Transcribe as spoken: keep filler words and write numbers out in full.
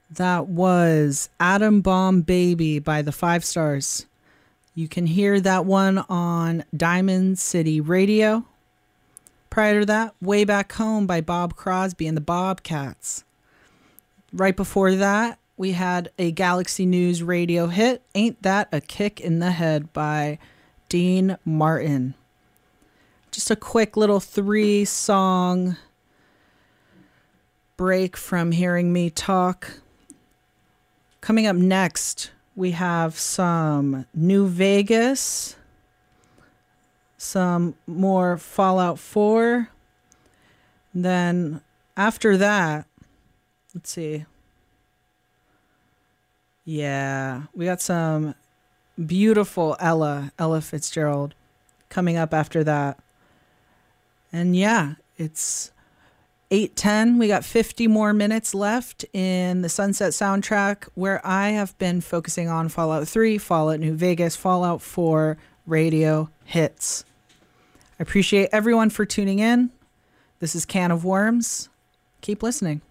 That was Atom Bomb Baby by the Five Stars. You can hear that one on Diamond City Radio. Prior to that, Way Back Home by Bob Crosby and the Bobcats. Right before that, we had a Galaxy News radio hit, Ain't That a Kick in the Head by Dean Martin. Just a quick little three-song break from hearing me talk. Coming up next, we have some New Vegas, some more Fallout four. Then after that, let's see. Yeah, we got some beautiful Ella, Ella Fitzgerald coming up after that. And yeah, it's eight ten. We got fifty more minutes left in the Sunset soundtrack, where I have been focusing on Fallout three, Fallout New Vegas, Fallout four radio hits. I appreciate everyone for tuning in. This is Can of Worms. Keep listening.